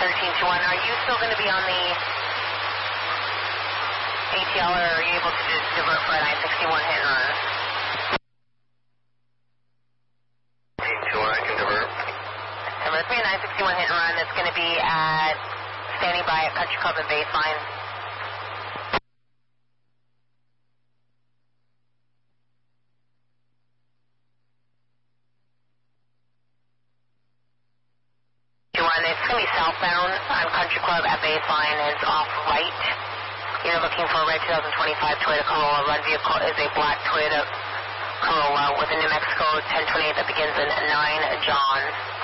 1321. Are you still going to be on the ATL, or are you able to just divert for a 961 hit and run? 1321, I can divert. And let's be a 961 hit and run. It's going to be at standing by at Country Club and Baseline. It's going to be southbound on Country Club at Baseline, and it's off right. You're looking for a red 2025 Toyota Corolla. Run vehicle is a black Toyota Corolla with a New Mexico 1028 that begins in 9 John.